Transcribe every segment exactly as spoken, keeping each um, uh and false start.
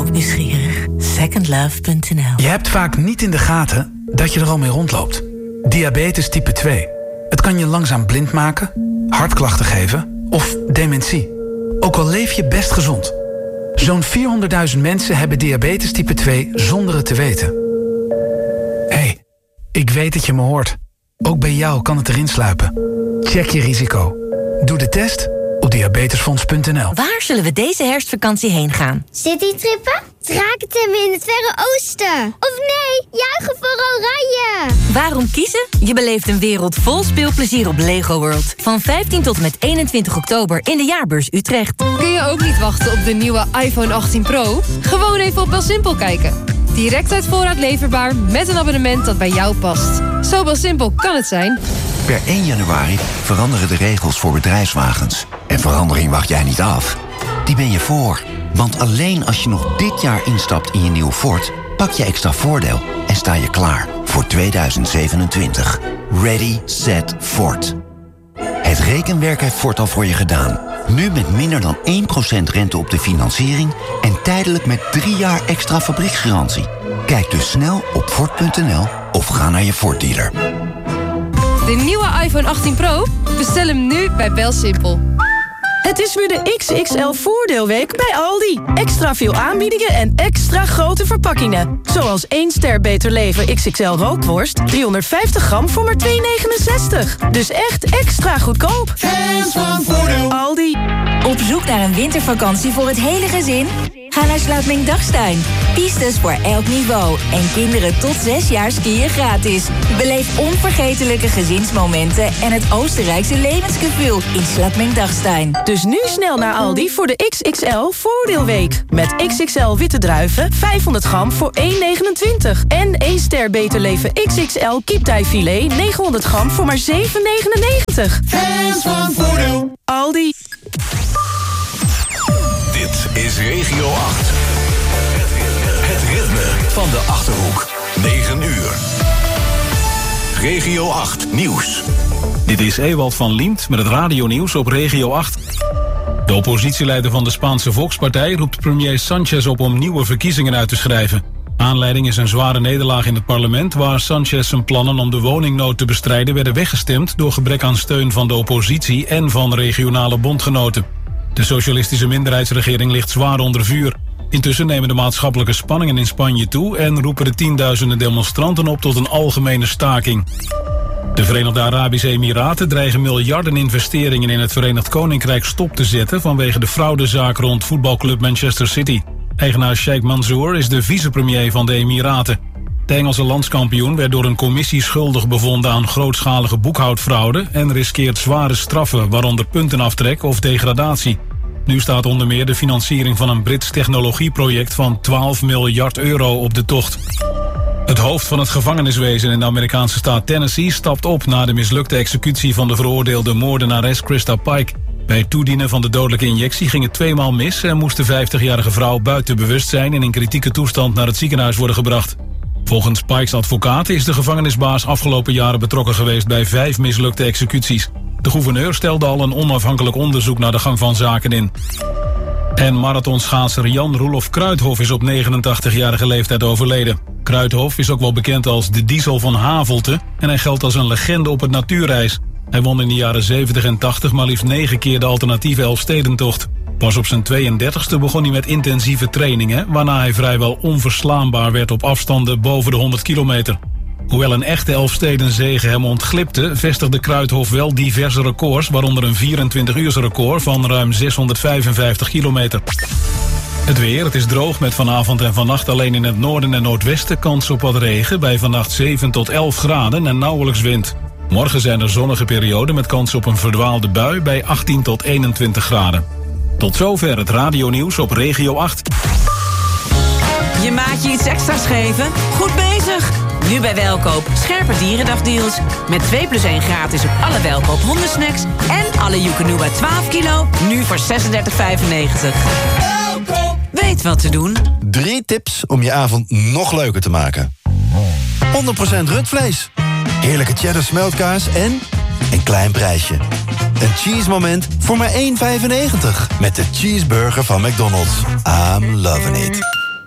ook nieuwsgierig. second love punt n l. Je hebt vaak niet in de gaten dat je er al mee rondloopt. Diabetes type twee. Het kan je langzaam blind maken, hartklachten geven of dementie. Ook al leef je best gezond. Zo'n vierhonderdduizend mensen hebben diabetes type twee zonder het te weten. Hé, hey, ik weet dat je me hoort. Ook bij jou kan het erin sluipen. Check je risico. Doe de test op diabetesfonds punt n l. Waar zullen we deze herfstvakantie heen gaan? Citytrippen? Drakentemmen in het Verre Oosten? Of nee, juichen voor Oranje? Waarom kiezen? Je beleeft een wereld vol speelplezier op Lego World. Van vijftien tot en met eenentwintig oktober in de Jaarbeurs Utrecht. Kun je ook niet wachten op de nieuwe iPhone achttien Pro? Gewoon even op Belsimpel kijken. Direct uit voorraad leverbaar met een abonnement dat bij jou past. Zo Belsimpel kan het zijn. Per één januari veranderen de regels voor bedrijfswagens. En verandering wacht jij niet af. Die ben je voor. Want alleen als je nog dit jaar instapt in je nieuwe Ford, pak je extra voordeel en sta je klaar voor tweeduizend zevenentwintig. Ready, set, Ford. Het rekenwerk heeft Ford al voor je gedaan. Nu met minder dan één procent rente op de financiering en tijdelijk met drie jaar extra fabrieksgarantie. Kijk dus snel op Ford punt n l of ga naar je Ford dealer. De nieuwe iPhone achttien Pro? Bestel hem nu bij Belsimpel. Het is weer de X X L voordeelweek bij Aldi. Extra veel aanbiedingen en extra grote verpakkingen. Zoals één ster Beter Leven X X L rookworst. driehonderdvijftig gram voor maar twee negenenzestig. Dus echt extra goedkoop. Hands van Voordeel. Aldi. Op zoek naar een wintervakantie voor het hele gezin? Ga naar Sluitming-Dagstein. Pistes voor elk niveau. En kinderen tot zes jaar skiën gratis. Beleef onvergetelijke gezinsmomenten en het Oostenrijkse levensgevoel in Sluitming-Dagstein. Dus nu snel naar Aldi voor de X X L voordeelweek. Met X X L witte druiven, vijfhonderd gram voor één negenentwintig. En één ster Beter Leven X X L kieptijfilet, negenhonderd gram voor maar zeven negenennegentig. Hands van Voordeel. Aldi. Dit is Regio acht. Het ritme van de Achterhoek. negen uur. Regio acht Nieuws. Dit is Ewald van Liemt met het radionieuws op Regio acht. De oppositieleider van de Spaanse Volkspartij roept premier Sanchez op om nieuwe verkiezingen uit te schrijven. Aanleiding is een zware nederlaag in het parlement, waar Sanchez zijn plannen om de woningnood te bestrijden werden weggestemd door gebrek aan steun van de oppositie en van regionale bondgenoten. De socialistische minderheidsregering ligt zwaar onder vuur. Intussen nemen de maatschappelijke spanningen in Spanje toe en roepen de tienduizenden demonstranten op tot een algemene staking. De Verenigde Arabische Emiraten dreigen miljarden investeringen in het Verenigd Koninkrijk stop te zetten vanwege de fraudezaak rond voetbalclub Manchester City. Eigenaar Sheikh Mansour is de vicepremier van de Emiraten. De Engelse landskampioen werd door een commissie schuldig bevonden aan grootschalige boekhoudfraude en riskeert zware straffen, waaronder puntenaftrek of degradatie. Nu staat onder meer de financiering van een Brits technologieproject van twaalf miljard euro op de tocht. Het hoofd van het gevangeniswezen in de Amerikaanse staat Tennessee stapt op na de mislukte executie van de veroordeelde moordenares Christa Pike. Bij het toedienen van de dodelijke injectie ging het tweemaal mis en moest de vijftigjarige vrouw buiten bewustzijn en in kritieke toestand naar het ziekenhuis worden gebracht. Volgens Pikes advocaten is de gevangenisbaas afgelopen jaren betrokken geweest bij vijf mislukte executies. De gouverneur stelde al een onafhankelijk onderzoek naar de gang van zaken in. En marathonschaatser Jan-Roelof Kruithof is op negenentachtigjarige leeftijd overleden. Kruithof is ook wel bekend als de Diesel van Havelte en hij geldt als een legende op het natuurreis. Hij won in de jaren zeventig en tachtig maar liefst negen keer de alternatieve Elfstedentocht. Pas op zijn tweeëndertigste begon hij met intensieve trainingen, waarna hij vrijwel onverslaanbaar werd op afstanden boven de honderd kilometer. Hoewel een echte Elfstedenzege hem ontglipte, vestigde Kruithof wel diverse records, waaronder een vierentwintig uurs record van ruim zeshonderdvijfenvijftig kilometer. Het weer, het is droog met vanavond en vannacht alleen in het noorden en noordwesten kans op wat regen, bij vannacht zeven tot elf graden en nauwelijks wind. Morgen zijn er zonnige perioden met kans op een verdwaalde bui bij achttien tot eenentwintig graden. Tot zover het radionieuws op Regio acht. Je maatje iets extra's geven? Goed bezig! Nu bij Welkoop. Scherpe dierendagdeals. Met twee plus één gratis op alle Welkoop hondensnacks. En alle Joekanuba twaalf kilo. Nu voor zesendertig vijfennegentig. Welkoop! Weet wat te doen. Drie tips om je avond nog leuker te maken. honderd procent rundvlees. Heerlijke cheddar smeltkaas en een klein prijsje. Een cheese moment voor maar één vijfennegentig. Met de cheeseburger van McDonald's. I'm loving it.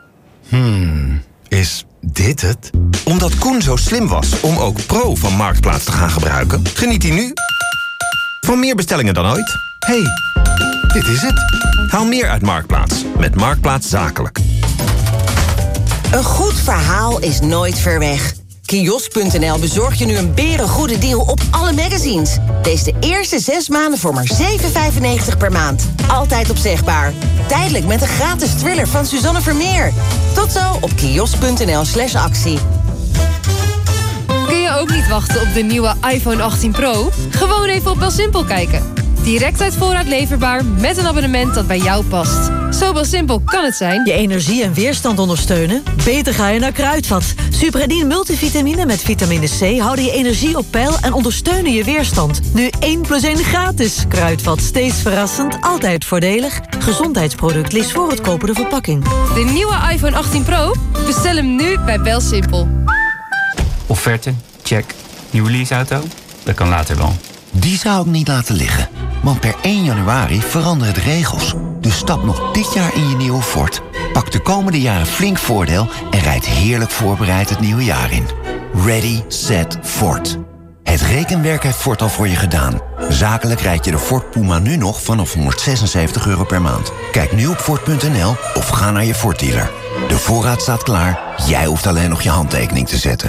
Hmm, is dit het? Omdat Koen zo slim was om ook Pro van Marktplaats te gaan gebruiken, geniet hij nu van meer bestellingen dan ooit. Hey, dit is het. Haal meer uit Marktplaats met Marktplaats Zakelijk. Een goed verhaal is nooit ver weg. Kiosk punt n l bezorgt je nu een berengoede deal op alle magazines. Lees de eerste zes maanden voor maar zeven vijfennegentig per maand. Altijd opzegbaar. Tijdelijk met een gratis thriller van Suzanne Vermeer. Tot zo op kiosk punt n l slash actie. Kun je ook niet wachten op de nieuwe iPhone achttien Pro? Gewoon even op BelSimpel kijken. Direct uit voorraad leverbaar met een abonnement dat bij jou past. Zo BelSimpel kan het zijn. Je energie en weerstand ondersteunen? Beter ga je naar Kruidvat. Supradin multivitamine met vitamine C houden je energie op peil en ondersteunen je weerstand. Nu één plus één gratis. Kruidvat, steeds verrassend, altijd voordelig. Gezondheidsproduct, lees voor het kopen de verpakking. De nieuwe iPhone achttien Pro? Bestel hem nu bij BelSimpel. Offerte? Check. Nieuwe leaseauto? Dat kan later wel. Die zou ik niet laten liggen. Want per één januari veranderen de regels. Dus stap nog dit jaar in je nieuwe Ford. Pak de komende jaren flink voordeel en rijd heerlijk voorbereid het nieuwe jaar in. Ready, set, Ford. Het rekenwerk heeft Ford al voor je gedaan. Zakelijk rijd je de Ford Puma nu nog vanaf honderdzesenzeventig euro per maand. Kijk nu op Ford punt n l of ga naar je Ford dealer. De voorraad staat klaar. Jij hoeft alleen nog je handtekening te zetten.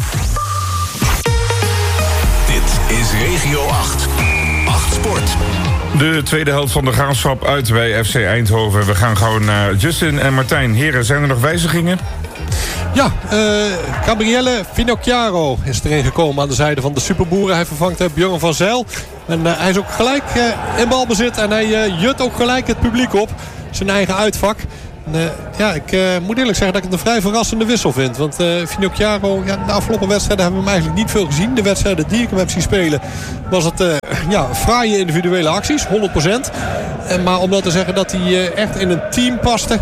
Dit is Regio acht. acht Sport. De tweede helft van de Graafschap uit bij F C Eindhoven. We gaan gauw naar Justin en Martijn. Heren, zijn er nog wijzigingen? Ja, uh, Gabriele Finocchiaro is erin gekomen aan de zijde van de Superboeren. Hij vervangt uh, Björn van Zijl. En uh, hij is ook gelijk uh, in balbezit. En hij uh, jut ook gelijk het publiek op. Zijn eigen uitvak. En, uh, ja, ik uh, moet eerlijk zeggen dat ik het een vrij verrassende wissel vind. Want uh, Finocchiaro, ja, de afgelopen wedstrijden hebben we hem eigenlijk niet veel gezien. De wedstrijden die ik hem heb zien spelen, was het uh, ja, fraaie individuele acties, honderd procent. En, maar om dat te zeggen dat hij uh, echt in een team paste,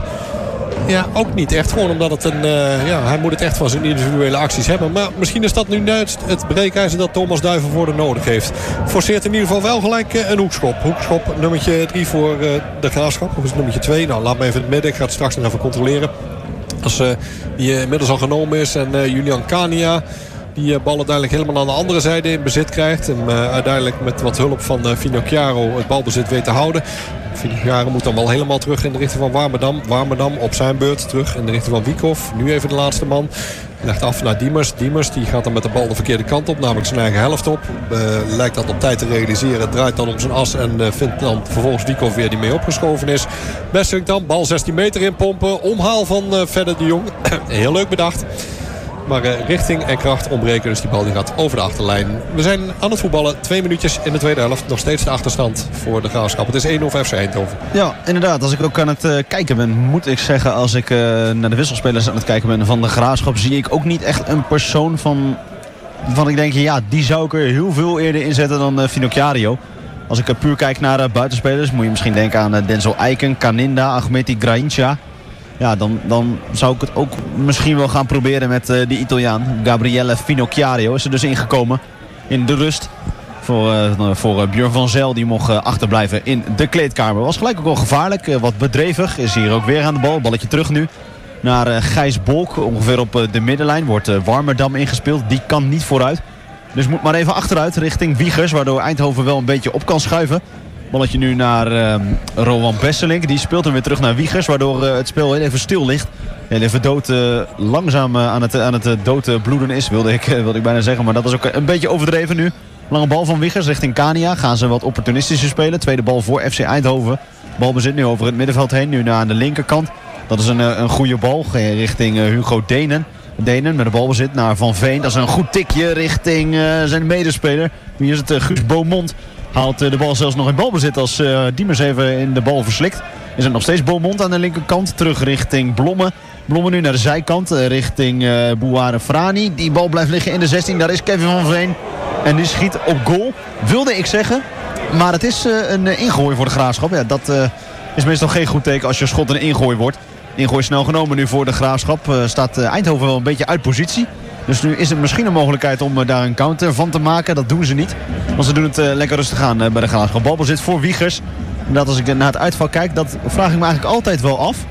ja, ook niet echt. Gewoon omdat het een, uh, ja, hij moet het echt van zijn individuele acties hebben. Maar misschien is dat nu net het breekijzer dat Thomas Duivenvoorde nodig heeft. Forceert in ieder geval wel gelijk uh, een hoekschop. Hoekschop nummertje drie voor uh, de Graafschap. Of is het nummertje twee? Nou, laat me even in het midden. Ik ga het straks nog even controleren. Als uh, die uh, inmiddels al genomen is. En uh, Julian Kania, die uh, bal uiteindelijk helemaal aan de andere zijde in bezit krijgt. En uh, uiteindelijk met wat hulp van uh, Finocchiaro het balbezit weet te houden. Finocchiaro moet dan wel helemaal terug in de richting van Warmerdam. Warmerdam op zijn beurt terug in de richting van Wiekhoff. Nu even de laatste man. Legt af naar Diemers. Diemers die gaat dan met de bal de verkeerde kant op. Namelijk zijn eigen helft op. Uh, lijkt dat op tijd te realiseren. Draait dan om zijn as. En uh, vindt dan vervolgens Wiekhoff weer die mee opgeschoven is. Westelijk dan. Bal zestien meter inpompen. Omhaal van uh, Verder de Jong. Heel leuk bedacht. Maar uh, richting en kracht ontbreken. Dus die bal die gaat over de achterlijn. We zijn aan het voetballen. Twee minuutjes in de tweede helft. Nog steeds de achterstand voor de Graafschap. Het is één nul voor F C Eindhoven. Ja, inderdaad. Als ik ook aan het uh, kijken ben, moet ik zeggen, als ik uh, naar de wisselspelers aan het kijken ben van de Graafschap, zie ik ook niet echt een persoon van, van ik denk, ja, die zou ik er heel veel eerder inzetten dan uh, Finocchiaro. Als ik uh, puur kijk naar uh, buitenspelers, moet je misschien denken aan uh, Denzel Eiken, Kaninda, Ahmeti Graincha. Ja, dan, dan zou ik het ook misschien wel gaan proberen met uh, die Italiaan. Gabriele Finocchiaro is er dus ingekomen in de rust. Voor, uh, voor uh, Björn van Zijl, die mocht uh, achterblijven in de kleedkamer. Was gelijk ook wel gevaarlijk, uh, wat bedrevig. Is hier ook weer aan de bal. Balletje terug nu naar uh, Gijs Bolk. Ongeveer op uh, de middenlijn wordt uh, Warmerdam ingespeeld. Die kan niet vooruit. Dus moet maar even achteruit richting Wiegers. Waardoor Eindhoven wel een beetje op kan schuiven. Balletje nu naar uh, Rowan Besselink. Die speelt hem weer terug naar Wiegers. Waardoor uh, het spel heel even stil ligt. Heel even dood, uh, langzaam uh, aan het, aan het uh, dood uh, bloeden is. Wilde ik, uh, wilde ik bijna zeggen. Maar dat was ook een beetje overdreven nu. Lange bal van Wiegers richting Kania. Gaan ze wat opportunistischer spelen. Tweede bal voor F C Eindhoven. Balbezit nu over het middenveld heen. Nu naar aan de linkerkant. Dat is een, een goede bal richting uh, Hugo Denen. Denen met de balbezit naar Van Veen. Dat is een goed tikje richting uh, zijn medespeler. Wie is het? Uh, Guus Beaumont. Haalt uh, de bal zelfs nog in balbezit als uh, Diemers even in de bal verslikt. Is het nog steeds Beaumont aan de linkerkant. Terug richting Blomme. Blomme nu naar de zijkant. Uh, richting uh, Bouare Frani. Die bal blijft liggen in de zestien. Daar is Kevin Van Veen. En die schiet op goal. Wilde ik zeggen. Maar het is uh, een uh, ingooi voor de Graafschap. Ja, dat uh, is meestal geen goed teken als je schot een ingooi wordt. Ingooi snel genomen nu voor de Graafschap. Uh, staat uh, Eindhoven wel een beetje uit positie. Dus nu is het misschien een mogelijkheid om uh, daar een counter van te maken. Dat doen ze niet. Want ze doen het uh, lekker rustig aan uh, bij de Graafschap. Balbezit voor Wiegers. En dat als ik naar het uitval kijk, dat vraag ik me eigenlijk altijd wel af.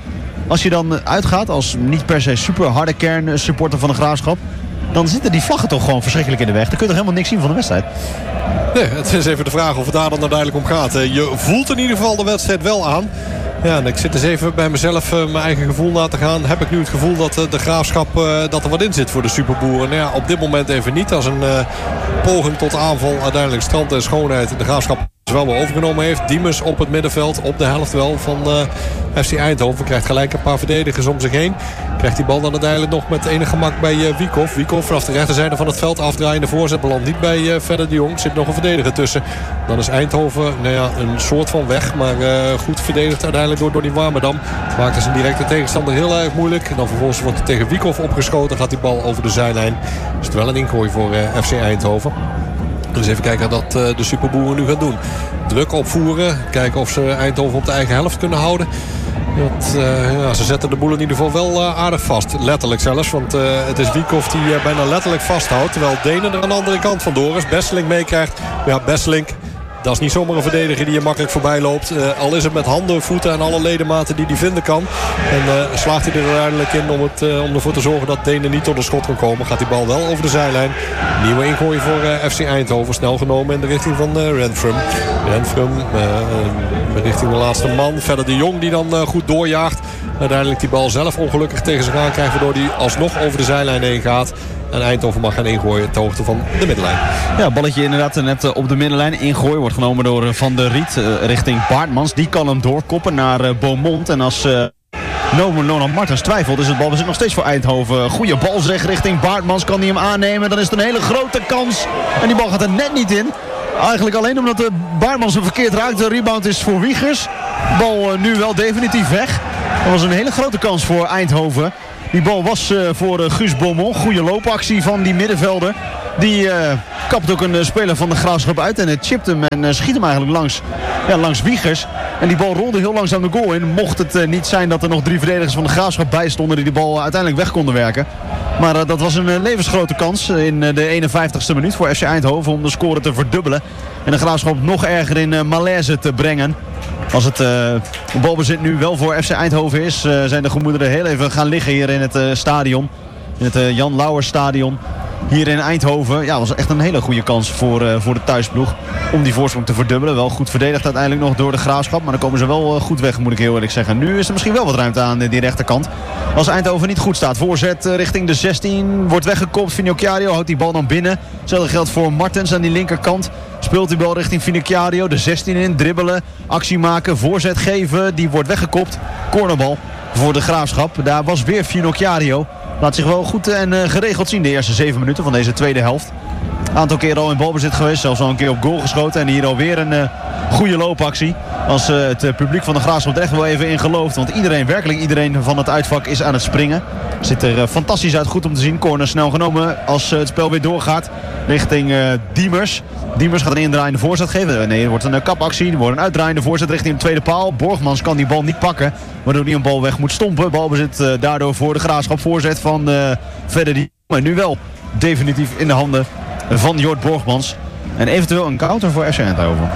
als je dan uitgaat als niet per se super harde kern supporter van de Graafschap, dan zitten die vlaggen toch gewoon verschrikkelijk in de weg. Dan kun je toch helemaal niks zien van de wedstrijd. Nee, het is even de vraag of het daar dan uiteindelijk om gaat. Je voelt in ieder geval de wedstrijd wel aan. Ja, en ik zit eens even bij mezelf uh, mijn eigen gevoel na te gaan. Heb ik nu het gevoel dat uh, de Graafschap uh, dat er wat in zit voor de Superboeren? Nou ja, op dit moment even niet. Als een uh, poging tot aanval uiteindelijk stand en schoonheid de Graafschap wel wel overgenomen heeft. Diemers op het middenveld, op de helft wel van uh, F C Eindhoven. Krijgt gelijk een paar verdedigers om zich heen. Krijgt die bal dan uiteindelijk nog met enig gemak bij uh, Wiekhoff. Wiekhoff vanaf de rechterzijde van het veld afdraaiende voorzet. Belandt niet bij uh, Verder de Jong. Zit nog een verdediger tussen. Dan is Eindhoven nou ja, een soort van weg. Maar uh, goed verdedigd uiteindelijk door Donny Warmerdam. Maakt dus een directe tegenstander heel erg moeilijk. En dan vervolgens wordt er tegen Wiekhoff opgeschoten. Gaat die bal over de zijlijn. Is het wel een ingooi voor uh, F C Eindhoven. Dus even kijken wat uh, de Superboeren nu gaan doen. Druk opvoeren. Kijken of ze Eindhoven op de eigen helft kunnen houden. Dat, uh, ja, ze zetten de boel in ieder geval wel uh, aardig vast. Letterlijk zelfs. Want uh, het is Wiekhoff die uh, bijna letterlijk vasthoudt. Terwijl Denen er aan de andere kant vandoor is. Besselink meekrijgt. Ja, Besselink. Dat is niet zomaar een verdediger die je makkelijk voorbij loopt. Uh, al is het met handen, voeten en alle ledematen die hij vinden kan. En uh, slaagt hij er uiteindelijk in om, het, uh, om ervoor te zorgen dat Denen niet tot de schot kan komen. Gaat die bal wel over de zijlijn. Nieuwe ingooi voor uh, F C Eindhoven. Snel genomen in de richting van uh, Renfrum. Renfrum uh, richting de laatste man. Verder de Jong die dan uh, goed doorjaagt. Uiteindelijk die bal zelf ongelukkig tegen zich aan krijgt. Waardoor hij alsnog over de zijlijn heen gaat. En Eindhoven mag gaan ingooien ter hoogte van de middenlijn. Ja, balletje inderdaad net op de middenlijn. Ingooi wordt genomen door Van der Riet uh, richting Baartmans. Die kan hem doorkoppen naar uh, Beaumont. En als uh, Nolan Martens twijfelt is het balbezit nog steeds voor Eindhoven. Goeie balzeg richting Baartmans. Kan hij hem aannemen? Dan is het een hele grote kans. En die bal gaat er net niet in. Eigenlijk alleen omdat de Baartmans hem verkeerd raakt. De rebound is voor Wiegers. Bal uh, nu wel definitief weg. Dat was een hele grote kans voor Eindhoven. Die bal was uh, voor uh, Guus Beaumont. Goede loopactie van die middenvelder. Die uh, kapt ook een uh, speler van de Graafschap uit. En uh, chipt hem en uh, schiet hem eigenlijk langs, ja, langs Wiegers. En die bal rolde heel langzaam de goal in. Mocht het uh, niet zijn dat er nog drie verdedigers van de Graafschap bij stonden die de bal uh, uiteindelijk weg konden werken. Maar uh, dat was een uh, levensgrote kans in uh, de eenenvijftigste minuut voor F C Eindhoven om de score te verdubbelen. En de Graafschap nog erger in uh, malaise te brengen. Als het uh, balbezit nu wel voor F C Eindhoven is, uh, zijn de gemoederen heel even gaan liggen hier in het uh, stadion. In het uh, Jan Lauwers stadion. Hier in Eindhoven. Ja, was echt een hele goede kans voor, uh, voor de thuisploeg. Om die voorsprong te verdubbelen. Wel goed verdedigd uiteindelijk nog door de Graafschap. Maar dan komen ze wel uh, goed weg, moet ik heel eerlijk zeggen. Nu is er misschien wel wat ruimte aan uh, die rechterkant. Als Eindhoven niet goed staat. Voorzet uh, richting de zestien. Wordt weggekopt. Finocchiario houdt die bal dan binnen. Hetzelfde geldt voor Martens aan die linkerkant. Speelt die bal richting Finocchiario. De zestien in. Dribbelen. Actie maken. Voorzet geven. Die wordt weggekopt. Cornerbal voor de Graafschap. Daar was weer Finocchiario. Laat zich wel goed en uh, geregeld zien de eerste zeven minuten van deze tweede helft. Een aantal keer al in balbezit geweest. Zelfs al een keer op goal geschoten. En hier alweer een uh, goede loopactie. Als uh, het uh, publiek van de Graafschap er echt wel even in gelooft. Want iedereen, werkelijk iedereen van het uitvak is aan het springen. Ziet er uh, fantastisch uit. Goed om te zien. Corner snel genomen als uh, het spel weer doorgaat. Richting uh, Diemers. Diemers gaat een indraaiende voorzet geven. Nee, er wordt een uh, kapactie. Er wordt een uitdraaiende voorzet richting de tweede paal. Borgmans kan die bal niet pakken. Waardoor hij een bal weg moet stompen. Balbezit uh, daardoor voor de Graafschap. Voorzet van uh, verder die. Maar nu wel definitief in de handen van Jort Borgmans. En eventueel een counter voor F C Eindhoven.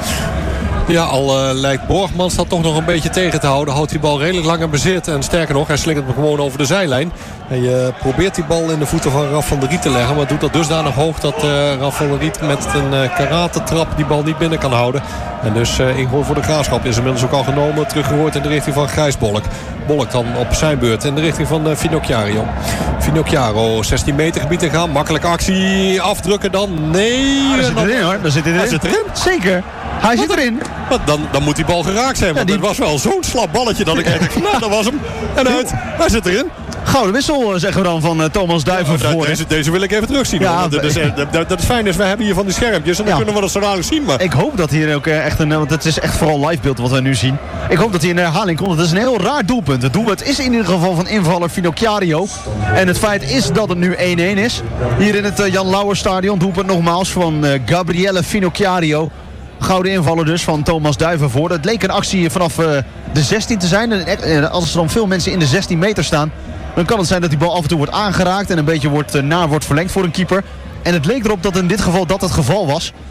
Ja, al uh, lijkt Borgmans dat toch nog een beetje tegen te houden. Houdt die bal redelijk lang in bezit. En sterker nog, hij slingert hem gewoon over de zijlijn. Hij uh, probeert die bal in de voeten van Raf van der Riet te leggen. Maar doet dat dusdanig hoog dat uh, Raf van der Riet met een uh, karate-trap die bal niet binnen kan houden. En dus uh, ingooi voor de Graafschap is inmiddels ook al genomen. Teruggehoord in de richting van Gijs Bolk. Bolk dan op zijn beurt in de richting van uh, Finocchiario. Finocchiaro, zestien meter gebied te gaan. Makkelijke actie. Afdrukken dan. Nee. Ah, daar zit erin hoor. Daar zit hij erin. Hij zit erin. Zeker. Hij zit erin. Dan, dan moet die bal geraakt zijn. Want ja, die... het was wel zo'n slap balletje dat ik echt... nou, dat was hem. En uit. Hij zit erin. Gouden wissel, zeggen we dan, van uh, Thomas Duiven. Oh, deze, deze wil ik even terugzien. Ja, dat, is, dat, dat is fijn, dus wij hebben hier van die schermpjes. En dan ja. kunnen we dat zo dadelijk zien. Maar... Ik hoop dat hier ook echt een... Want het is echt vooral livebeeld wat we nu zien. Ik hoop dat hier een herhaling komt. Het is een heel raar doelpunt. Het doelpunt is in ieder geval van invaller Finocchiario. En het feit is dat het nu één-één is. Hier in het uh, Jan Lauwers stadion. Doelpunt nogmaals van uh, Gabriele Finocchiario. Gouden invaller dus van Thomas Duivenvoorde. Het leek een actie vanaf uh, de zestien te zijn. En als er dan veel mensen in de zestien meter staan... dan kan het zijn dat die bal af en toe wordt aangeraakt... en een beetje wordt, uh, naar wordt verlengd voor een keeper. En het leek erop dat in dit geval dat het geval was.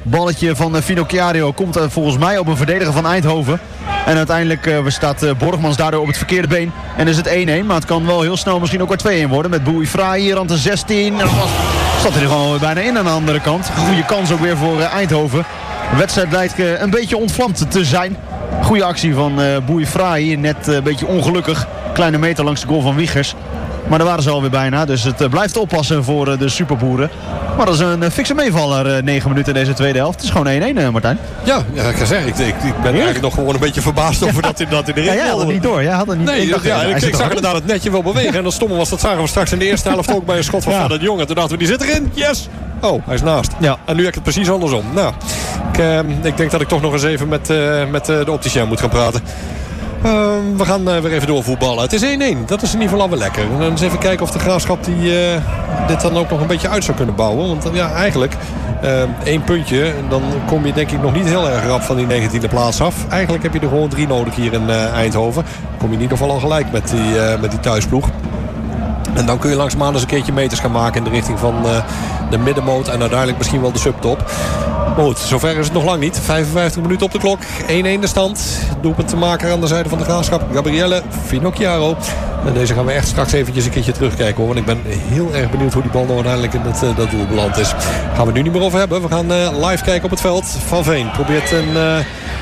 Balletje van uh, Finocchiario komt uh, volgens mij op een verdediger van Eindhoven. En uiteindelijk uh, staat uh, Borgmans daardoor op het verkeerde been. En is het één-één. Maar het kan wel heel snel misschien ook weer twee-één worden. Met Bouifrahi hier aan de zestien. En dan zat hij er gewoon bijna in aan de andere kant. Goede kans ook weer voor uh, Eindhoven. De wedstrijd lijkt uh, een beetje ontvlamd te zijn. Goede actie van uh, Bouifrahi. Net uh, een beetje ongelukkig. Kleine meter langs de goal van Wiegers. Maar daar waren ze alweer bijna. Dus het uh, blijft oppassen voor uh, de superboeren. Maar dat is een uh, fikse meevaller. Uh, negen minuten in deze tweede helft. Het is gewoon één-één, uh, Martijn. Ja, ja, ik kan zeggen. Ik, ik, ik ben eigenlijk nog gewoon een beetje verbaasd over dat hij dat in de ring ja, jij had het niet door. Jij had het niet. Nee, ik, dacht, ja, ja, ik, ik zag inderdaad het netje wel bewegen. En dat stomme was, dat zagen we straks in de eerste helft ook bij een schot van ja. Van de Jong. Toen dachten we, die zit erin. Yes! Oh, hij is naast. Ja. En nu heb ik het precies andersom. Nou, ik, uh, ik denk dat ik toch nog eens even met, uh, met uh, de opticien moet gaan praten. Uh, we gaan uh, weer even doorvoetballen. Het is één-één. Dat is in ieder geval alweer lekker. En dan eens even kijken of de Graafschap die, uh, dit dan ook nog een beetje uit zou kunnen bouwen. Want uh, ja, eigenlijk uh, één puntje. En dan kom je denk ik nog niet heel erg rap van die negentiende plaats af. Eigenlijk heb je er gewoon drie nodig hier in uh, Eindhoven. Dan kom je in ieder geval al gelijk met die, uh, met die thuisploeg. En dan kun je langzaamaan eens een keertje meters gaan maken in de richting van uh, de middenmoot. En uiteindelijk misschien wel de subtop. Maar goed, zover is het nog lang niet. vijfenvijftig minuten op de klok. één-één de stand. Doelpunt te maken aan de zijde van de Graafschap. Gabrielle Finocchiaro. En deze gaan we echt straks eventjes een keertje terugkijken hoor. Want ik ben heel erg benieuwd hoe die bal nou uiteindelijk in dat, uh, dat doel beland is. Daar gaan we het nu niet meer over hebben. We gaan uh, live kijken op het veld. Van Veen probeert een uh,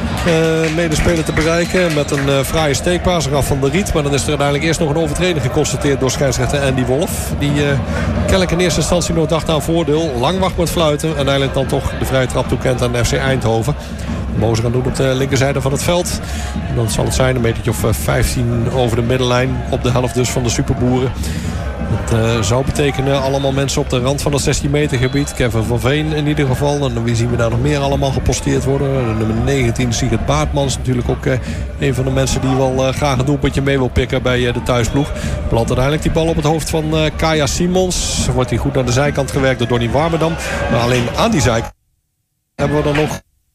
uh, medespeler te bereiken. Met een uh, fraaie steekpaas. Raf van der Riet. Maar dan is er uiteindelijk eerst nog een overtreding geconstateerd door scheidsrechter Andy Wolf. Die uh, kennelijk in eerste instantie nog dacht aan voordeel. Lang wacht met fluiten. En uiteindelijk dan toch de vrije trap toekent aan F C Eindhoven. Mogen gaan doen op de linkerzijde van het veld. En dan zal het zijn een metertje of vijftien over de middenlijn. Op de helft dus van de superboeren. Dat uh, zou betekenen allemaal mensen op de rand van het zestien meter gebied. Kevin van Veen in ieder geval. En wie zien we daar nog meer allemaal geposteerd worden? De nummer negentien, Sigrid Baartmans. Natuurlijk ook uh, een van de mensen die wel uh, graag een doelpuntje mee wil pikken bij uh, de thuisploeg. Belandt uiteindelijk die bal op het hoofd van uh, Kaya Simons. Wordt hij goed naar de zijkant gewerkt door Donny Warmerdam. Maar alleen aan die zijkant hebben we dan nog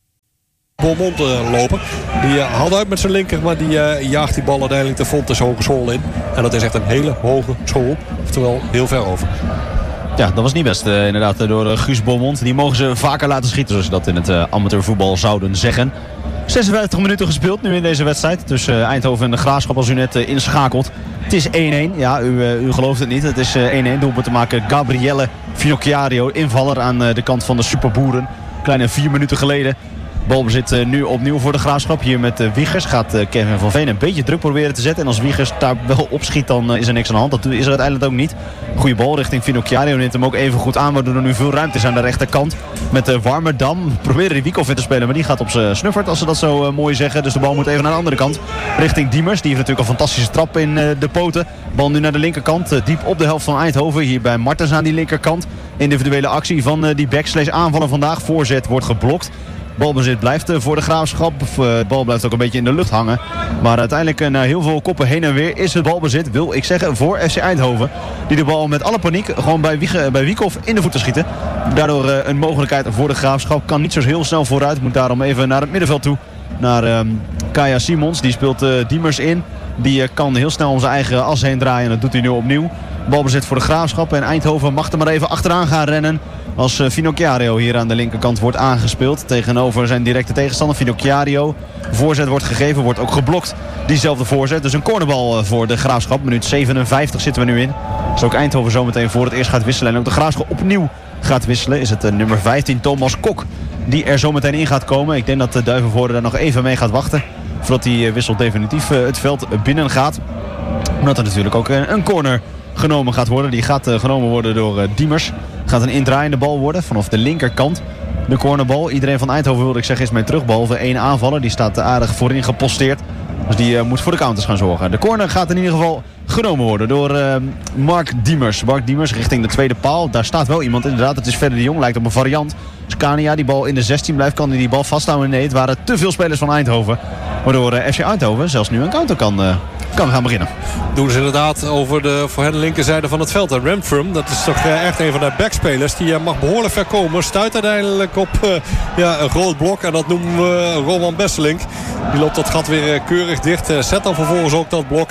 Beaumont uh, lopen. Die uh, haalt uit met zijn linker, maar die uh, jaagt die bal uiteindelijk de Fontes Hogeschool in. En dat is echt een hele hoge school. Oftewel heel ver over. Ja, dat was niet best uh, inderdaad door uh, Guus Beaumont. Die mogen ze vaker laten schieten, zoals ze dat in het uh, amateurvoetbal zouden zeggen. zesenvijftig minuten gespeeld nu in deze wedstrijd. Tussen uh, Eindhoven en de Graafschap als u net uh, inschakelt. Het is één-één. Ja, u, uh, u gelooft het niet. Het is uh, één-één. Doelpunt te maken Gabrielle Finocchiario. Invaller aan uh, de kant van de superboeren. Kleine vier minuten geleden. Balbezit uh, nu opnieuw voor de Graafschap. Hier met uh, Wiegers gaat uh, Kevin van Veen een beetje druk proberen te zetten. En als Wiegers daar wel opschiet, dan uh, is er niks aan de hand. Dat is er uiteindelijk ook niet. Goede bal richting Finocchiario. Neemt hem ook even goed aan, waardoor er nu veel ruimte is aan de rechterkant. Met uh, Warmerdam. Proberen die Wiekhoff in te spelen, maar die gaat op zijn snuffert, als ze dat zo uh, mooi zeggen. Dus de bal moet even naar de andere kant. Richting Diemers. Die heeft natuurlijk een fantastische trap in uh, de poten. Bal nu naar de linkerkant. Uh, diep op de helft van Eindhoven. Hier bij Martens aan die linkerkant. Individuele actie van uh, die backslash aanvallen vandaag. Voorzet wordt geblokt. Balbezit blijft voor de Graafschap. De bal blijft ook een beetje in de lucht hangen. Maar uiteindelijk na heel veel koppen heen en weer is het balbezit, wil ik zeggen, voor F C Eindhoven. Die de bal met alle paniek gewoon bij, Wiege, bij Wiekhoff in de voeten schieten. Daardoor een mogelijkheid voor de Graafschap. Kan niet zo heel snel vooruit. Moet daarom even naar het middenveld toe. Naar um, Kaya Simons. Die speelt uh, Diemers in. Die uh, kan heel snel om zijn eigen as heen draaien. En dat doet hij nu opnieuw. Balbezit voor de Graafschap. En Eindhoven mag er maar even achteraan gaan rennen. Als uh, Finocchiario hier aan de linkerkant wordt aangespeeld. Tegenover zijn directe tegenstander Finocchiario. Voorzet wordt gegeven, wordt ook geblokt. Diezelfde voorzet. Dus een cornerbal uh, voor de Graafschap. Minuut zevenenvijftig zitten we nu in. Als ook Eindhoven zometeen voor het eerst gaat wisselen. En ook de Graafschap opnieuw gaat wisselen. Is het uh, nummer vijftien Thomas Kok die er zometeen in gaat komen. Ik denk dat de Duivenvoorde daar nog even mee gaat wachten. Voordat die uh, wissel definitief uh, het veld binnen gaat. Omdat er natuurlijk ook uh, een corner genomen gaat worden. Die gaat uh, genomen worden door uh, Diemers. Gaat een indraaiende bal worden vanaf de linkerkant. De cornerbal. Iedereen van Eindhoven, wilde ik zeggen, is mee terug. Behalve één aanvaller. Die staat aardig voorin geposteerd. Dus die uh, moet voor de counters gaan zorgen. De corner gaat in ieder geval genomen worden door uh, Mark Diemers. Mark Diemers richting de tweede paal. Daar staat wel iemand inderdaad. Het is Verder de Jong. Lijkt op een variant. Scania die bal in de zestien blijft. Kan hij die bal vasthouden? Nee, het waren te veel spelers van Eindhoven. Waardoor uh, F C Eindhoven zelfs nu een counter kan... Uh, kan gaan beginnen. Doen ze inderdaad over de voor hen linkerzijde van het veld. En Renfrum, dat is toch echt een van de backspelers. Die mag behoorlijk ver komen. Stuit uiteindelijk op uh, ja, een groot blok. En dat noemen we uh, Roman Besselink. Die loopt dat gat weer uh, keurig dicht. Uh, zet dan vervolgens ook dat blok.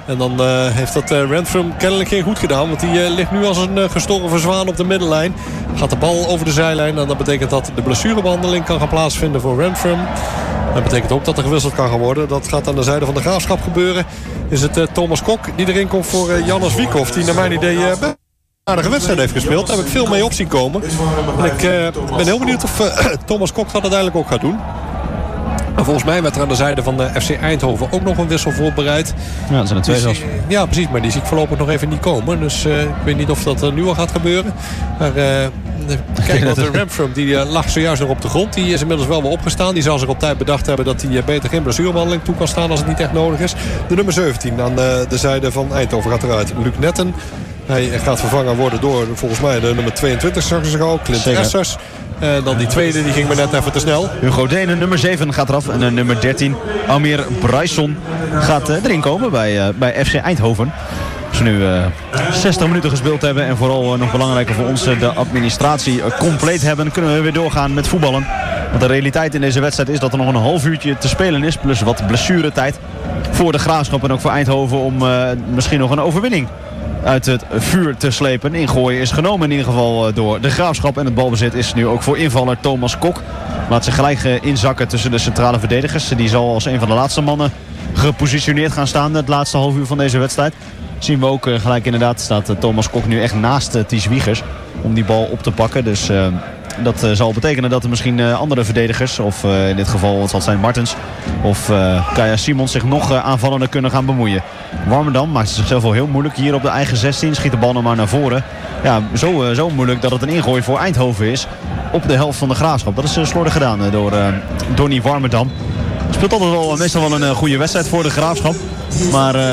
En dan uh, heeft dat uh, Renfrew kennelijk geen goed gedaan. Want die uh, ligt nu als een uh, gestorven zwaan op de middenlijn. Gaat de bal over de zijlijn. En dat betekent dat de blessurebehandeling kan gaan plaatsvinden voor Renfrew. Dat betekent ook dat er gewisseld kan gaan worden. Dat gaat aan de zijde van de Graafschap gebeuren. Is het uh, Thomas Kok die erin komt voor uh, Jannes Wiekhoff. Die naar mijn idee uh, een aardige wedstrijd heeft gespeeld. Daar heb ik veel mee op zien komen. En ik uh, ben heel benieuwd of uh, Thomas Kok dat uiteindelijk ook gaat doen. En volgens mij werd er aan de zijde van de F C Eindhoven ook nog een wissel voorbereid. Ja, dat zijn er twee dus, zelfs. Ja, precies. Maar die zie ik voorlopig nog even niet komen. Dus uh, ik weet niet of dat uh, nu al gaat gebeuren. Maar uh, kijk, want de Renfrew die uh, lag zojuist nog op de grond. Die is inmiddels wel weer opgestaan. Die zal zich op tijd bedacht hebben dat hij uh, beter geen blessurebehandeling toe kan staan als het niet echt nodig is. De nummer zeventien aan uh, de zijde van Eindhoven gaat eruit. Luc Netten. Hij gaat vervangen worden door volgens mij de nummer tweeëntwintig, zag ze al, Clint Essers. En dan die tweede, die ging me net even te snel. Hugo Denen, nummer zeven, gaat eraf. En uh, nummer dertien, Amir Bryson, gaat uh, erin komen bij, uh, bij F C Eindhoven. Als we nu uh, zestig minuten gespeeld hebben en vooral uh, nog belangrijker voor ons uh, de administratie uh, compleet hebben, kunnen we weer doorgaan met voetballen. Want de realiteit in deze wedstrijd is dat er nog een half uurtje te spelen is, plus wat blessuretijd voor de Graafschap en ook voor Eindhoven om uh, misschien nog een overwinning uit het vuur te slepen. Ingooien is genomen in ieder geval door de Graafschap. En het balbezit is nu ook voor invaller Thomas Kok. Laat zich gelijk inzakken tussen de centrale verdedigers. Die zal als een van de laatste mannen gepositioneerd gaan staan het laatste half uur van deze wedstrijd. Zien we ook gelijk inderdaad, staat Thomas Kok nu echt naast Ties Wiegers om die bal op te pakken. Dus uh, dat uh, zal betekenen dat er misschien uh, andere verdedigers, of uh, in dit geval wat zal het zijn Martens of uh, Kaya Simons, zich nog uh, aanvallender kunnen gaan bemoeien. Warmerdam maakt het zichzelf wel heel moeilijk hier op de eigen zestien. Schiet de bal nog maar naar voren. Ja, zo, uh, zo moeilijk dat het een ingooi voor Eindhoven is op de helft van de Graafschap. Dat is uh, slordig gedaan uh, door uh, Donny Warmerdam. Speelt altijd wel, meestal wel een uh, goede wedstrijd voor de Graafschap. Maar uh,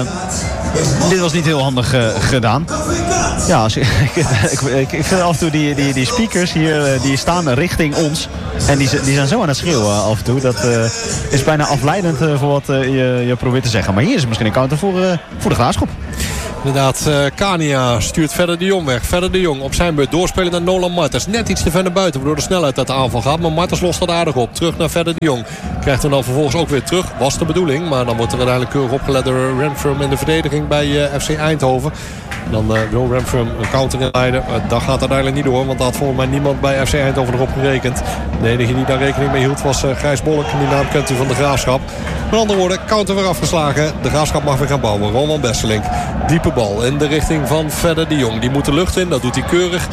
dit was niet heel handig uh, gedaan. Ja, als je, ik, ik, ik vind af en toe die, die, die speakers hier, uh, die staan richting ons. En die, die zijn zo aan het schreeuwen uh, af en toe. Dat uh, is bijna afleidend uh, voor wat uh, je, je probeert te zeggen. Maar hier is het misschien een counter voor, uh, voor de Graafschap. Inderdaad, uh, Kania stuurt verder de Jong weg. Verder de Jong op zijn beurt doorspelen naar Nolan Martens. Net iets te ver naar buiten, waardoor de snelheid uit de aanval gaat. Maar Martens lost dat aardig op. Terug naar verder de Jong. Krijgt hem dan vervolgens ook weer terug. Was de bedoeling. Maar dan wordt er uiteindelijk keurig opgelet door Renfrew in de verdediging bij uh, F C Eindhoven. En dan uh, wil Renfrew een counter inleiden. Uh, dat gaat uiteindelijk niet door. Want daar had volgens mij niemand bij F C Eindhoven erop gerekend. De enige die daar rekening mee hield was uh, Gijs Bolk. Die naam kent u van de Graafschap. Met andere woorden, counter weer afgeslagen. De Graafschap mag weer gaan bouwen. Roman Besselink. Diepe bal in de richting van Verder de Jong. Die moet de lucht in. Dat doet hij keurig.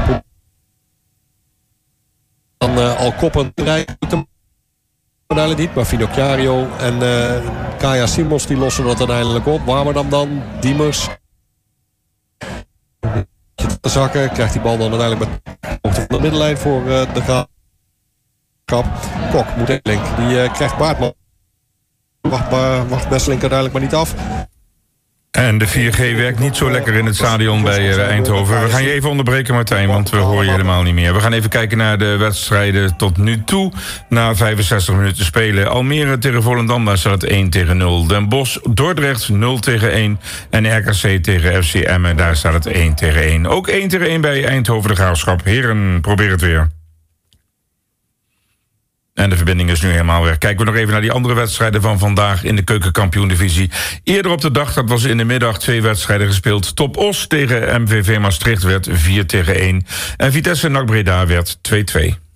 Dan uh, al koppen rijden. Uiteindelijk niet. Maar Finocchiario en uh, Kaya Simons die lossen dat uiteindelijk op. Warmerdam dan. Diemers. Te zakken. Krijgt die bal dan uiteindelijk met de middenlijn voor uh, de Graafschap. Kok moet één link. Die uh, krijgt Baartman. Wacht, wacht Besselink uiteindelijk maar niet af. En de vier G werkt niet zo lekker in het stadion bij uh, Eindhoven. We gaan je even onderbreken, Martijn, want we horen je helemaal niet meer. We gaan even kijken naar de wedstrijden tot nu toe. Na vijfenzestig minuten spelen. Almere tegen Volendam, daar staat het één tegen nul. Den Bosch, Dordrecht nul tegen één. En R K C tegen F C Emmen, daar staat het één tegen één. Ook één tegen één bij Eindhoven de Graafschap. Heren, probeer het weer. En de verbinding is nu helemaal weg. Kijken we nog even naar die andere wedstrijden van vandaag in de Keukenkampioen-divisie. Eerder op de dag, dat was in de middag, twee wedstrijden gespeeld. Top Os tegen M V V Maastricht werd vier tegen één. En Vitesse N A C Breda werd twee twee.